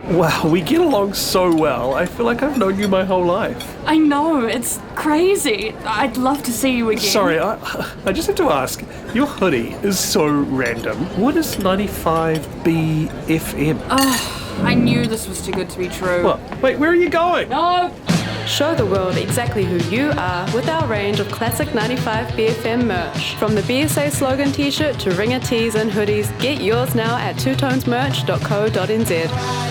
Wow, we get along so well. I feel like I've known you my whole life. I know, it's crazy. I'd love to see you again. Sorry, I just have to ask. Your hoodie is so random. What is 95B FM? I knew this was too good to be true. What? Wait, where are you going? No! Show the world exactly who you are with our range of classic 95 BFM merch. From the BSA slogan t-shirt to ringer tees and hoodies, get yours now at twotonesmerch.co.nz.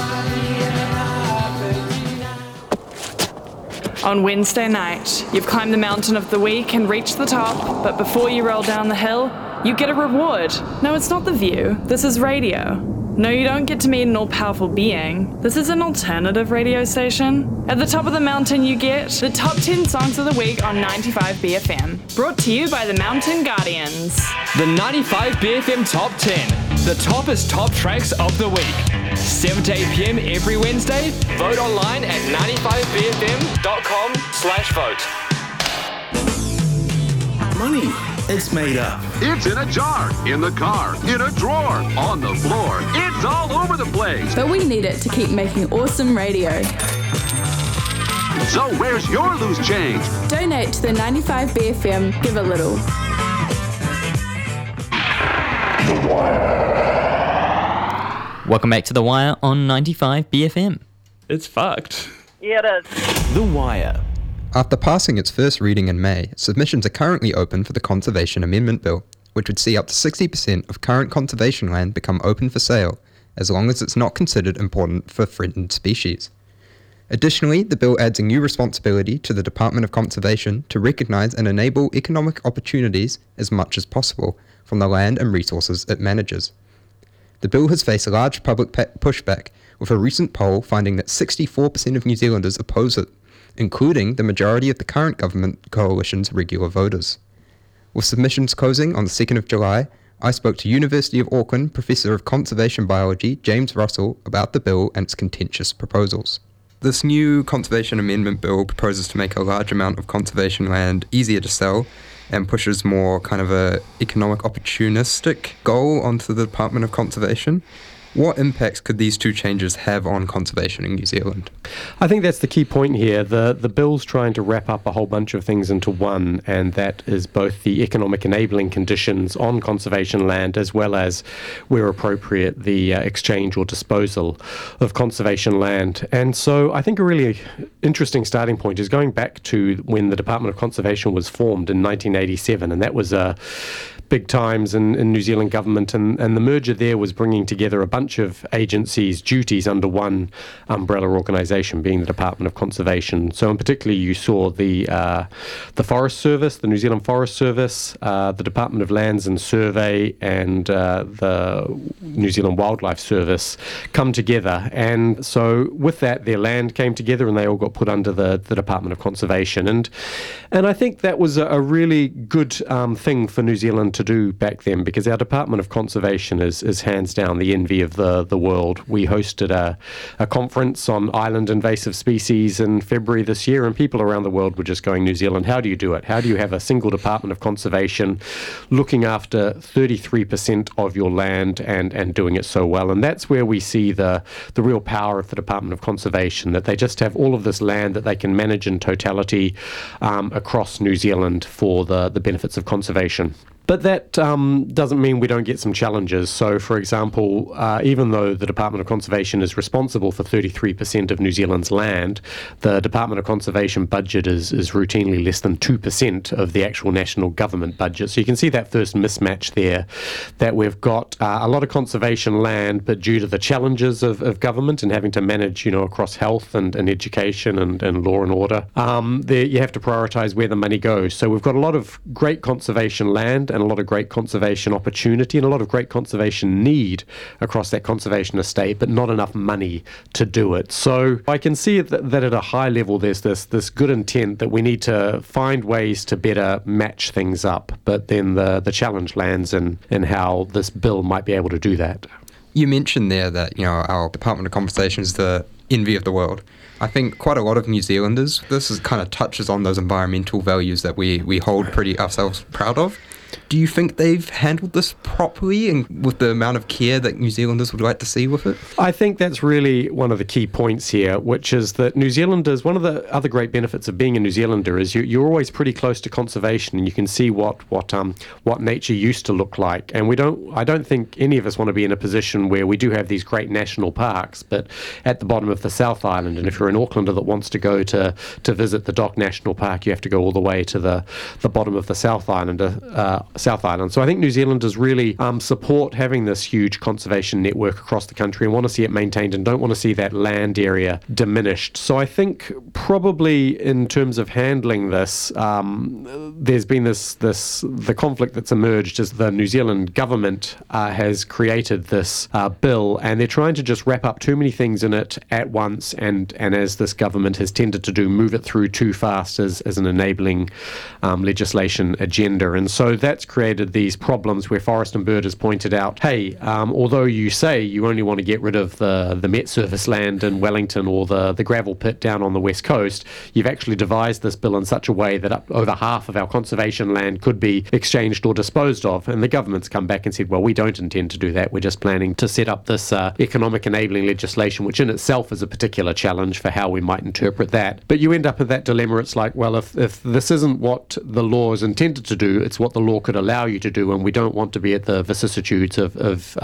On Wednesday night, you've climbed the mountain of the week and reached the top, but before you roll down the hill, you get a reward. No, it's not the view. This is radio. No, you don't get to meet an all-powerful being. This is an alternative radio station. At the top of the mountain, you get the top 10 songs of the week on 95 BFM. Brought to you by the Mountain Guardians. The 95 BFM Top 10. The toppest top tracks of the week. 7 to 8 p.m. every Wednesday. Vote online at 95bfm.com/vote. Money. It's made up. It's in a jar, in the car, in a drawer, on the floor. It's all over the place. But we need it to keep making awesome radio. So where's your loose change? Donate to the 95 BFM. Give a little. Welcome back to The Wire on 95 BFM. It's fucked. Yeah, it is. The Wire. After passing its first reading in May, submissions are currently open for the Conservation Amendment Bill, which would see up to 60% of current conservation land become open for sale, as long as it's not considered important for threatened species. Additionally, the bill adds a new responsibility to the Department of Conservation to recognise and enable economic opportunities as much as possible from the land and resources it manages. The bill has faced large public pushback, with a recent poll finding that 64% of New Zealanders oppose it, including the majority of the current government coalition's regular voters. With submissions closing on the 2nd of July, I spoke to University of Auckland Professor of Conservation Biology James Russell about the bill and its contentious proposals. This new Conservation Amendment Bill proposes to make a large amount of conservation land easier to sell and pushes more kind of a economic opportunistic goal onto the Department of Conservation. What impacts could these two changes have on conservation in New Zealand? I think that's the key point here. The bill's trying to wrap up a whole bunch of things into one, and that is both the economic enabling conditions on conservation land as well as, where appropriate, the exchange or disposal of conservation land. And so I think a really interesting starting point is going back to when the Department of Conservation was formed in 1987, and that was big times in New Zealand government, and the merger there was bringing together a bunch of agencies' duties under one umbrella organisation, being the Department of Conservation. So in particular you saw the Forest Service, the New Zealand Forest Service, the Department of Lands and Survey, and the New Zealand Wildlife Service come together. And so with that, their land came together and they all got put under the Department of Conservation. And I think that was a really good thing for New Zealand to do back then, because our Department of Conservation is hands down the envy of the world. We hosted a conference on island invasive species in February this year, and people around the world were just going, New Zealand, how do you do it? How do you have a single Department of Conservation looking after 33% of your land and doing it so well? And that's where we see the real power of the Department of Conservation, that they just have all of this land that they can manage in totality across New Zealand for the benefits of conservation. But that doesn't mean we don't get some challenges. So, for example, even though the Department of Conservation is responsible for 33% of New Zealand's land, the Department of Conservation budget is routinely less than 2% of the actual national government budget. So you can see that first mismatch there, that we've got a lot of conservation land, but due to the challenges of government and having to manage, across health and education and law and order, you have to prioritise where the money goes. So we've got a lot of great conservation land and a lot of great conservation opportunity and a lot of great conservation need across that conservation estate, but not enough money to do it. So I can see that at a high level there's this good intent that we need to find ways to better match things up, but then the challenge lands in how this bill might be able to do that. You mentioned there that our Department of Conservation is the envy of the world. I think quite a lot of New Zealanders, this kind of touches on those environmental values that we hold pretty ourselves proud of. Do you think they've handled this properly and with the amount of care that New Zealanders would like to see with it? I think that's really one of the key points here, which is that New Zealanders, one of the other great benefits of being a New Zealander is you're always pretty close to conservation, and you can see what nature used to look like. And I don't think any of us want to be in a position where we do have these great national parks, but at the bottom of the South Island, and if you're an Aucklander that wants to go to visit the Dock National Park, you have to go all the way to the bottom of the South Island. So I think New Zealanders really support having this huge conservation network across the country and want to see it maintained and don't want to see that land area diminished. So I think probably in terms of handling this, there's been the conflict that's emerged as the New Zealand government has created this bill, and they're trying to just wrap up too many things in it at once, and as this government has tended to do, move it through too fast as an enabling legislation agenda. And so that's created these problems where Forest and Bird has pointed out, hey, although you say you only want to get rid of the Met Service land in Wellington or the gravel pit down on the west coast, you've actually devised this bill in such a way that over half of our conservation land could be exchanged or disposed of. And the government's come back and said, well, we don't intend to do that. We're just planning to set up this economic enabling legislation, which in itself is a particular challenge for how we might interpret that. But you end up with that dilemma. It's like, well, if this isn't what the law is intended to do, it's what the law could allow you to do, and we don't want to be at the vicissitudes of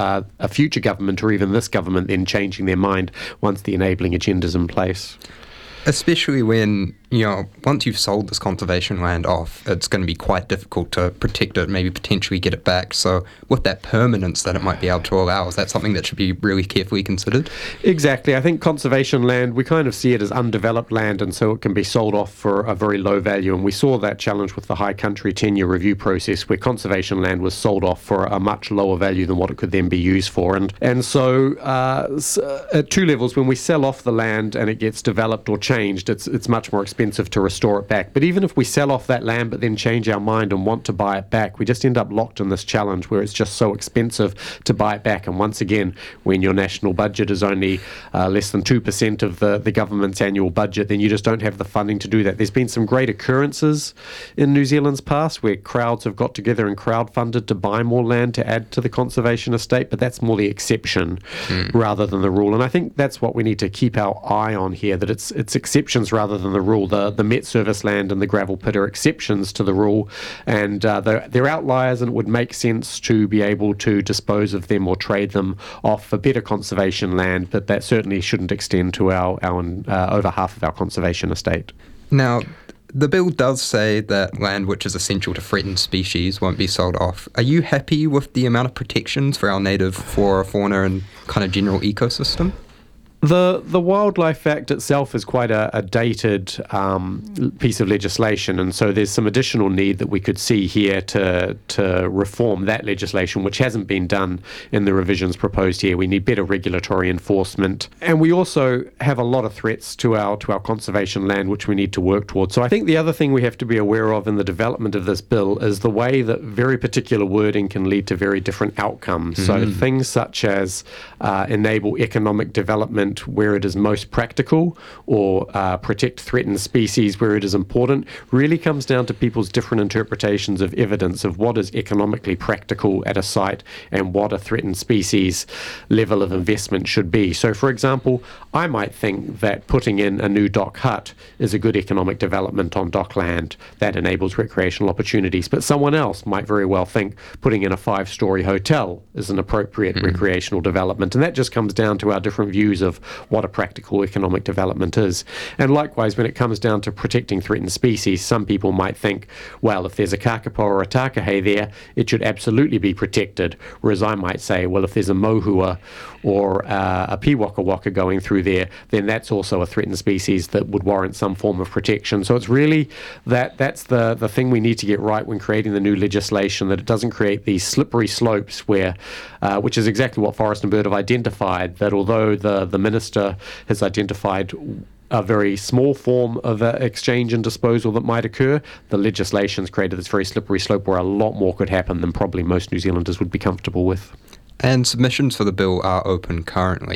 a future government or even this government then changing their mind once the enabling agenda's in place. Especially when, once you've sold this conservation land off, it's going to be quite difficult to protect it, maybe potentially get it back. So with that permanence that it might be able to allow, is that something that should be really carefully considered? Exactly. I think conservation land, we kind of see it as undeveloped land, and so it can be sold off for a very low value. And we saw that challenge with the High Country tenure review process, where conservation land was sold off for a much lower value than what it could then be used for. And so at two levels, when we sell off the land and it gets developed or changed, it's much more expensive to restore it back. But even if we sell off that land but then change our mind and want to buy it back, we just end up locked in this challenge where it's just so expensive to buy it back. And once again, when your national budget is only less than 2% of the government's annual budget, then you just don't have the funding to do that. There's been some great occurrences in New Zealand's past where crowds have got together and crowdfunded to buy more land to add to the conservation estate, but that's more the exception rather than the rule. And I think that's what we need to keep our eye on here, that it's exceptions rather than the rule. The Met Service land and the gravel pit are exceptions to the rule, and they're outliers, and it would make sense to be able to dispose of them or trade them off for better conservation land, but that certainly shouldn't extend to our over half of our conservation estate. Now, the bill does say that land which is essential to threatened species won't be sold off. Are you happy with the amount of protections for our native flora, fauna, and kind of general ecosystem? The Wildlife Act itself is quite a dated piece of legislation, and so there's some additional need that we could see here to reform that legislation, which hasn't been done in the revisions proposed here. We need better regulatory enforcement, and we also have a lot of threats to our conservation land, which we need to work towards. So I think the other thing we have to be aware of in the development of this bill is the way that very particular wording can lead to very different outcomes. So things such as enable economic development where it is most practical, or protect threatened species where it is important, really comes down to people's different interpretations of evidence of what is economically practical at a site and what a threatened species level of investment should be. So, for example, I might think that putting in a new dock hut is a good economic development on dock land that enables recreational opportunities, but someone else might very well think putting in a 5-story hotel is an appropriate recreational development, and that just comes down to our different views of what a practical economic development is. And likewise, when it comes down to protecting threatened species, some people might think, well, if there's a kakapo or a takahe there, it should absolutely be protected, whereas I might say, well, if there's a mohua or a piwaka waka going through there, then that's also a threatened species that would warrant some form of protection. So it's really that's the thing we need to get right when creating the new legislation, that it doesn't create these slippery slopes where, which is exactly what Forest and Bird have identified, that although the Minister has identified a very small form of exchange and disposal that might occur, the legislation's created this very slippery slope where a lot more could happen than probably most New Zealanders would be comfortable with. And submissions for the bill are open currently.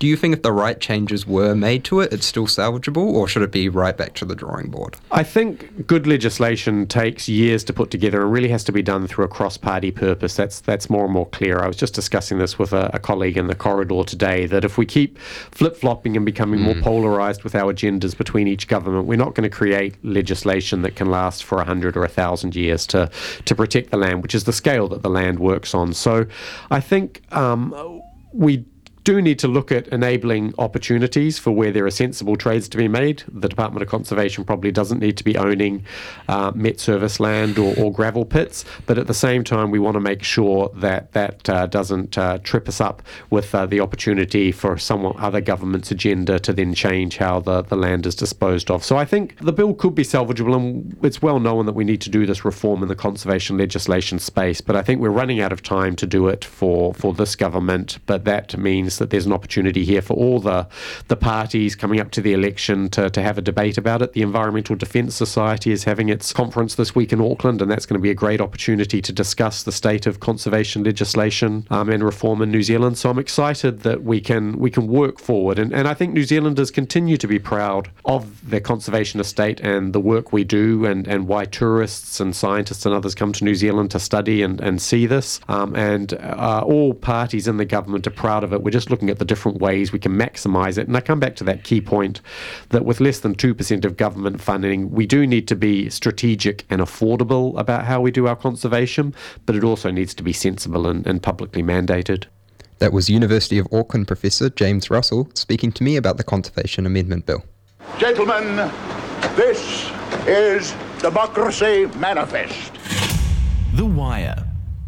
Do you think if the right changes were made to it, it's still salvageable, or should it be right back to the drawing board? I think good legislation takes years to put together and really has to be done through a cross-party purpose. That's more and more clear. I was just discussing this with a colleague in the corridor today, that if we keep flip-flopping and becoming more polarised with our agendas between each government, we're not going to create legislation that can last for 100 or 1,000 years to protect the land, which is the scale that the land works on. So I think we do need to look at enabling opportunities for where there are sensible trades to be made. The Department of Conservation probably doesn't need to be owning Met Service land or gravel pits, but at the same time we want to make sure that doesn't trip us up with the opportunity for some other government's agenda to then change how the land is disposed of. So I think the bill could be salvageable, and it's well known that we need to do this reform in the conservation legislation space, but I think we're running out of time to do it for this government, but that means that there's an opportunity here for all the parties coming up to the election to have a debate about it. The Environmental Defence Society is having its conference this week in Auckland, and that's going to be a great opportunity to discuss the state of conservation legislation and reform in New Zealand. So I'm excited that we can work forward, and I think New Zealanders continue to be proud of their conservation estate and the work we do, and why tourists and scientists and others come to New Zealand to study and see this, and all parties in the government are proud of it. We're just looking at the different ways we can maximise it. And I come back to that key point that with less than 2% of government funding, we do need to be strategic and affordable about how we do our conservation, but it also needs to be sensible and publicly mandated. That was University of Auckland Professor James Russell speaking to me about the Conservation Amendment Bill. Gentlemen, this is Democracy Manifest. The Wire.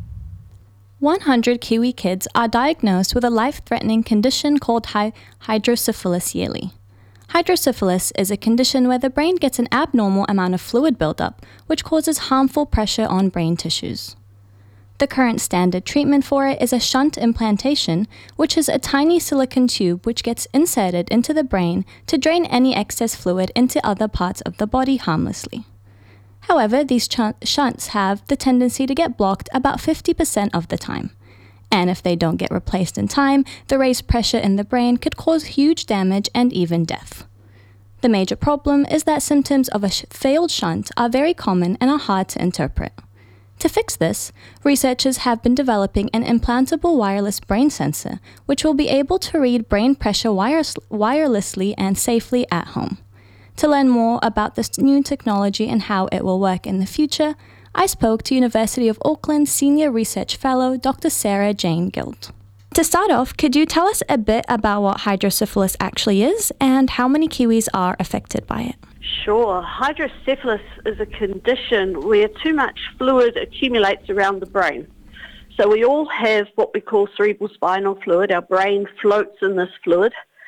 100 Kiwi kids are diagnosed with a life-threatening condition called hydrocephalus yearly. Hydrocephalus is a condition where the brain gets an abnormal amount of fluid buildup, which causes harmful pressure on brain tissues. The current standard treatment for it is a shunt implantation, which is a tiny silicone tube which gets inserted into the brain to drain any excess fluid into other parts of the body harmlessly. However, these shunts have the tendency to get blocked about 50% of the time. And if they don't get replaced in time, the raised pressure in the brain could cause huge damage and even death. The major problem is that symptoms of a failed shunt are very common and are hard to interpret. To fix this, researchers have been developing an implantable wireless brain sensor, which will be able to read brain pressure wirelessly and safely at home. To learn more about this new technology and how it will work in the future, I spoke to University of Auckland Senior Research Fellow Dr. Sarah Jane Guild. To start off, could you tell us a bit about what hydrocephalus actually is and how many Kiwis are affected by it? Sure. Hydrocephalus is a condition where too much fluid accumulates around the brain. So we all have what we call cerebral spinal fluid. Our brain floats in this fluid,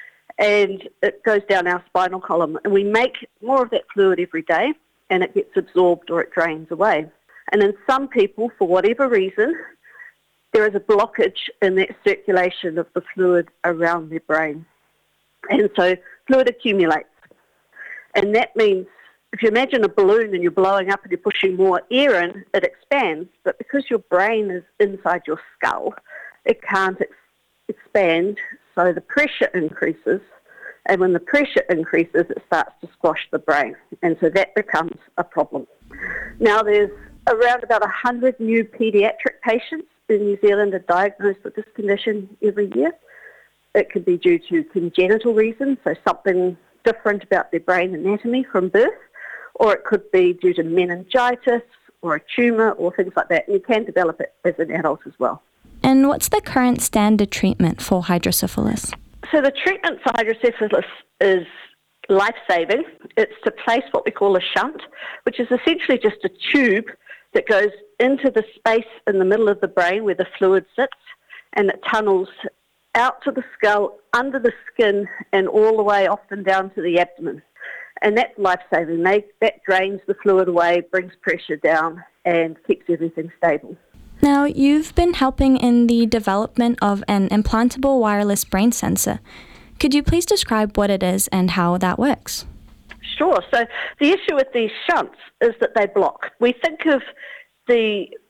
and it goes down our spinal column, and we make more of that fluid every day, and it gets absorbed or it drains away. And in some people, for whatever reason, there is a blockage in that circulation of the fluid around their brain. And so fluid accumulates. And that means, if you imagine a balloon and you're blowing up and you're pushing more air in, it expands, but because your brain is inside your skull, it can't expand. So the pressure increases, and when the pressure increases, it starts to squash the brain, and so that becomes a problem. Now, there's around about 100 new paediatric patients in New Zealand are diagnosed with this condition every year. It could be due to congenital reasons, so something different about their brain anatomy from birth, or it could be due to meningitis or a tumour or things like that, and you can develop it as an adult as well. And what's the current standard treatment for hydrocephalus? So the treatment for hydrocephalus is life-saving. It's to place what we call a shunt, which is essentially just a tube that goes into the space in the middle of the brain where the fluid sits, and it tunnels out to the skull, under the skin, and all the way often down to the abdomen. And that's life-saving. That drains the fluid away, brings pressure down, and keeps everything stable. Now, you've been helping in the development of an implantable wireless brain sensor. Could you please describe what it is and how that works? Sure. So the issue with these shunts is that they block. We think of the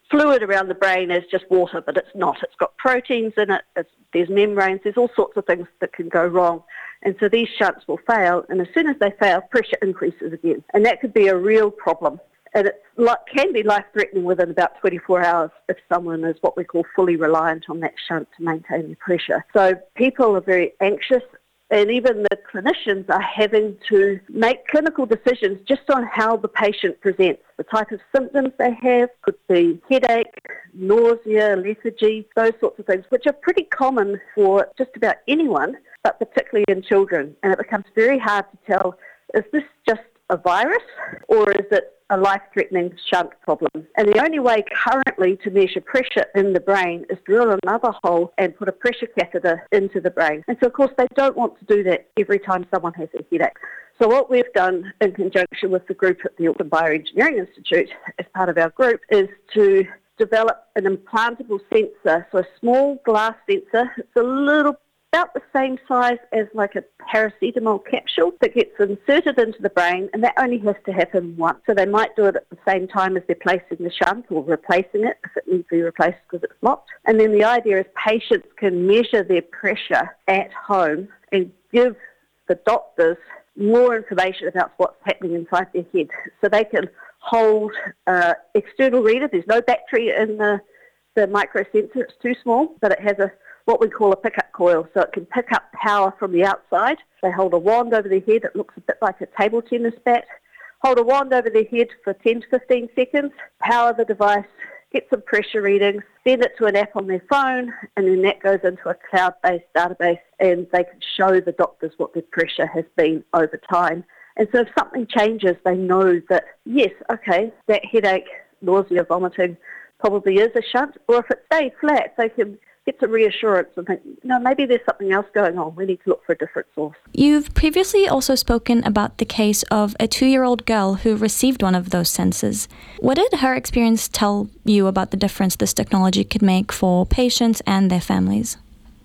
fluid around the brain as just water, but it's not. It's got proteins in it, there's membranes, there's all sorts of things that can go wrong. And so these shunts will fail, and as soon as they fail, pressure increases again. And that could be a real problem. And it can be life-threatening within about 24 hours if someone is what we call fully reliant on that shunt to maintain their pressure. So people are very anxious, and even the clinicians are having to make clinical decisions just on how the patient presents. The type of symptoms they have could be headache, nausea, lethargy, those sorts of things, which are pretty common for just about anyone, but particularly in children. And it becomes very hard to tell, is this just a virus or is it a life-threatening shunt problem? And the only way currently to measure pressure in the brain is drill another hole and put a pressure catheter into the brain. And so, of course, they don't want to do that every time someone has a headache. So what we've done in conjunction with the group at the Auckland Bioengineering Institute as part of our group is to develop an implantable sensor, so a small glass sensor. It's a little about the same size as like a paracetamol capsule that gets inserted into the brain, and that only has to happen once. So they might do it at the same time as they're placing the shunt or replacing it if it needs to be replaced because it's blocked. And then the idea is patients can measure their pressure at home and give the doctors more information about what's happening inside their head. So they can hold external reader. There's no battery in the micro sensor. It's too small, but it has what we call a pickup coil, so it can pick up power from the outside. They hold a wand over their head. It looks a bit like a table tennis bat. Hold a wand over their head for 10 to 15 seconds, power the device, get some pressure readings, send it to an app on their phone, and then that goes into a cloud-based database, and they can show the doctors what their pressure has been over time. And so if something changes, they know that, yes, okay, that headache, nausea, vomiting probably is a shunt, or if it stayed flat, they can get some reassurance and think, maybe there's something else going on. We need to look for a different source. You've previously also spoken about the case of a 2-year-old girl who received one of those sensors. What did her experience tell you about the difference this technology could make for patients and their families?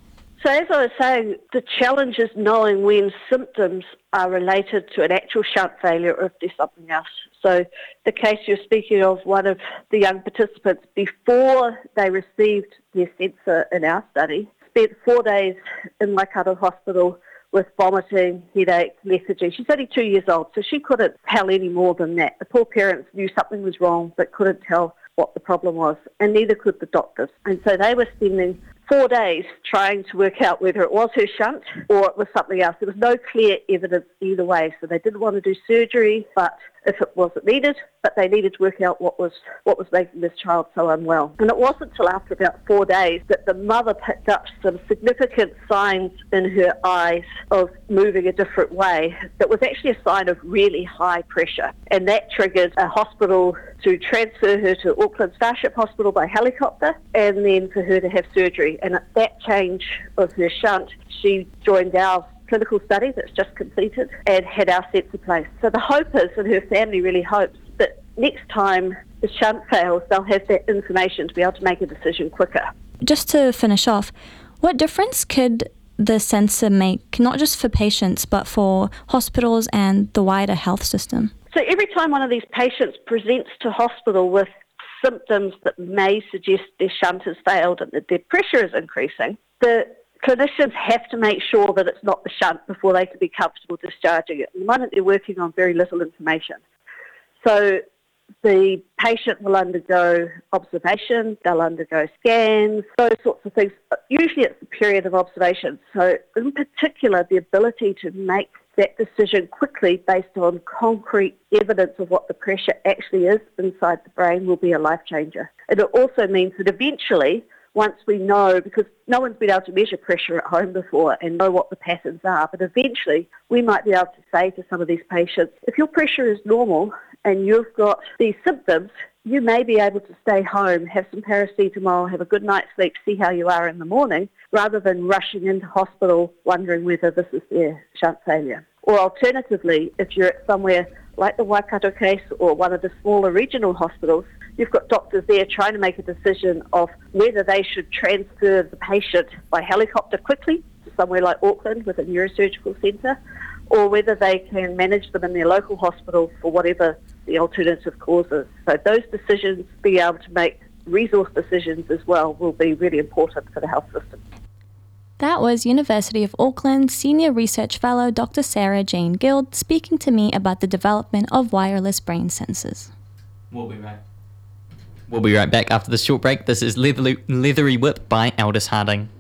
So as I was saying, the challenge is knowing when symptoms are related to an actual shunt failure or if there's something else. So the case you're speaking of, one of the young participants, before they received their sensor in our study, spent 4 days in Waikato Hospital with vomiting, headache, lethargy. She's only 2 years old, so she couldn't tell any more than that. The poor parents knew something was wrong but couldn't tell what the problem was, and neither could the doctors. And so they were spending 4 days trying to work out whether it was her shunt or it was something else. There was no clear evidence either way, so they didn't want to do surgery, but if it wasn't needed, but they needed to work out what was making this child so unwell. And it wasn't until after about 4 days that the mother picked up some significant signs in her eyes of moving a different way that was actually a sign of really high pressure. And that triggered a hospital to transfer her to Auckland Starship Hospital by helicopter and then for her to have surgery. And at that change of her shunt, she joined our clinical study that's just completed and had our sensor placed. So the hope is, and her family really hopes, that next time the shunt fails, they'll have that information to be able to make a decision quicker. Just to finish off, what difference could the sensor make, not just for patients, but for hospitals and the wider health system? So every time one of these patients presents to hospital with symptoms that may suggest their shunt has failed and that their pressure is increasing, the clinicians have to make sure that it's not the shunt before they can be comfortable discharging it. At the moment, they're working on very little information. So the patient will undergo observation, they'll undergo scans, those sorts of things. Usually it's the period of observation. So in particular, the ability to make that decision quickly based on concrete evidence of what the pressure actually is inside the brain will be a life changer. And it also means that eventually, once we know, because no one's been able to measure pressure at home before and know what the patterns are, but eventually we might be able to say to some of these patients, if your pressure is normal and you've got these symptoms, you may be able to stay home, have some paracetamol, have a good night's sleep, see how you are in the morning, rather than rushing into hospital wondering whether this is their shunt failure. Or alternatively, if you're at somewhere like the Waikato case or one of the smaller regional hospitals, you've got doctors there trying to make a decision of whether they should transfer the patient by helicopter quickly to somewhere like Auckland with a neurosurgical centre, or whether they can manage them in their local hospital for whatever the alternative cause is. So those decisions, being able to make resource decisions as well will be really important for the health system. That was University of Auckland Senior Research Fellow Dr. Sarah Jane Guild speaking to me about the development of wireless brain sensors. We'll be right back after this short break. This is Leathery Whip by Aldous Harding.